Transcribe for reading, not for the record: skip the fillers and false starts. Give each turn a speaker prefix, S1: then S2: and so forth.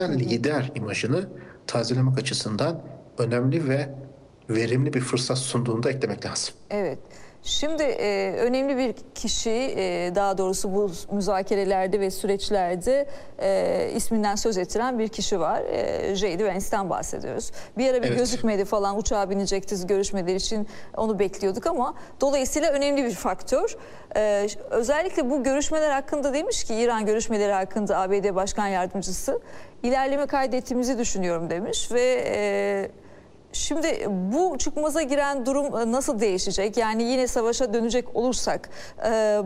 S1: lider imajını tazelemek açısından önemli ve verimli bir fırsat sunduğunu da eklemek lazım.
S2: Evet. Şimdi önemli bir kişi, daha doğrusu bu müzakerelerde ve süreçlerde isminden söz ettiren bir kişi var. J.D. Vance'den bahsediyoruz. Bir ara bir
S1: Evet.
S2: gözükmedi falan, uçağa binecekti, görüşmeleri için onu bekliyorduk ama dolayısıyla önemli bir faktör. Özellikle bu görüşmeler hakkında demiş ki, İran görüşmeleri hakkında ABD Başkan Yardımcısı ilerleme kaydettiğimizi düşünüyorum demiş ve şimdi bu çıkmaza giren durum nasıl değişecek? Yani yine savaşa dönecek olursak